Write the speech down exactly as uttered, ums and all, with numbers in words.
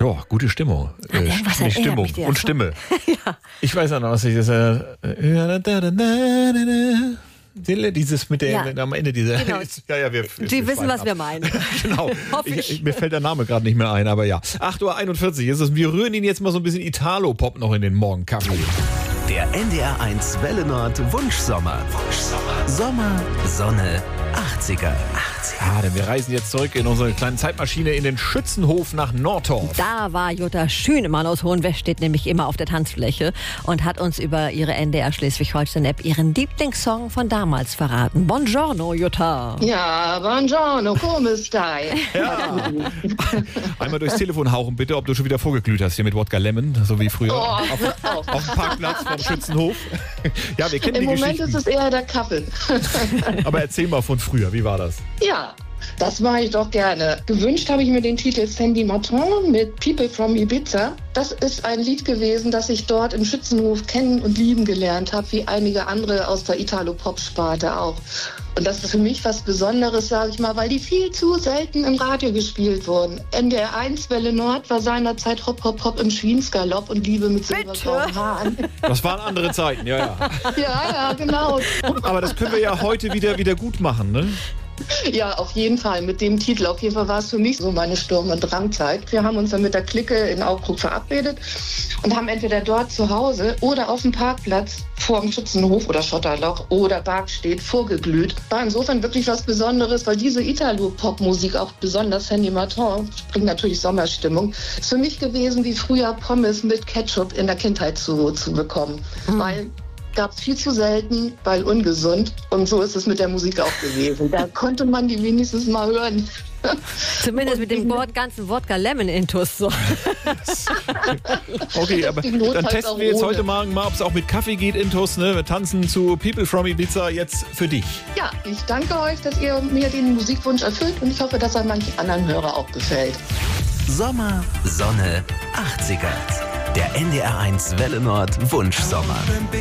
Ja, gute Stimmung. Ja, äh, irgendwas nicht erinnert Stimmung mich der und Song. Stimme. Ja. Ich weiß auch noch, was ich das. Äh, dieses mit der Ja. mit, am Ende dieser. Genau. Ja, ja, wir, Sie wir wissen, was ab. wir meinen. Genau. Hoffe Ich, ich. ich, mir fällt der Name gerade nicht mehr ein, aber ja. acht Uhr einundvierzig ist es. Wir rühren ihn jetzt mal so ein bisschen Italo-Pop noch in den Morgenkaffee. Der N D R eins Welle Nord Wunschsommer. Wunschsommer. Sommer, Sonne, achtziger. Ja, denn wir reisen jetzt zurück in unsere kleine Zeitmaschine in den Schützenhof nach Nordtorf. Da war Jutta Schünemann aus Hohenwestedt nämlich immer auf der Tanzfläche und hat uns über ihre N D R Schleswig-Holstein-App ihren Lieblingssong von damals verraten. Buongiorno, Jutta. Ja, buongiorno, come stai? Ja. Einmal durchs Telefon hauchen bitte, ob du schon wieder vorgeglüht hast hier mit Wodka Lemon, so wie früher Oh, auf, auf dem Parkplatz vom Schützenhof. Ja, wir kennen Im die Moment Geschichten. ist es eher der Kaffee. Aber erzähl mal von früher, wie war das? Ja, das mache ich doch gerne. Gewünscht habe ich mir den Titel Sandy Martin mit People from Ibiza. Das ist ein Lied gewesen, das ich dort im Schützenhof kennen und lieben gelernt habe, wie einige andere aus der Italo-Pop-Sparte auch. Und das ist für mich was Besonderes, sage ich mal, weil die viel zu selten im Radio gespielt wurden. N D R eins Welle Nord war seinerzeit Hop Hop Hop im Schwiensgalopp und Liebe mit silbergrauen Haaren. Das waren andere Zeiten, ja, ja. Ja, ja, genau. Aber das können wir ja heute wieder, wieder gut machen, ne? Ja, auf jeden Fall. Mit dem Titel. Auf jeden Fall war es für mich so meine Sturm- und Drangzeit. Wir haben uns dann mit der Clique in Augsburg verabredet und haben entweder dort zu Hause oder auf dem Parkplatz vor dem Schützenhof oder Schotterloch oder Bargstedt vorgeglüht. War insofern wirklich was Besonderes, weil diese Italo-Pop-Musik, auch besonders Sandy Martin, bringt natürlich Sommerstimmung, ist für mich gewesen, wie früher Pommes mit Ketchup in der Kindheit zu, zu bekommen. Mhm. Weil gab es viel zu selten, weil ungesund. Und so ist es mit der Musik auch gewesen. Da konnte man die wenigstens mal hören. Zumindest mit dem ganzen Wodka-Lemon-Intus. So. Okay, aber dann testen wir jetzt heute Morgen mal, ob es auch mit Kaffee geht, Intus. Ne? Wir tanzen zu People from Ibiza jetzt für dich. Ja, ich danke euch, dass ihr mir den Musikwunsch erfüllt und ich hoffe, dass er manchen anderen Hörer auch gefällt. Sommer, Sonne, achtziger. Der N D R eins Welle Nord Wunschsommer.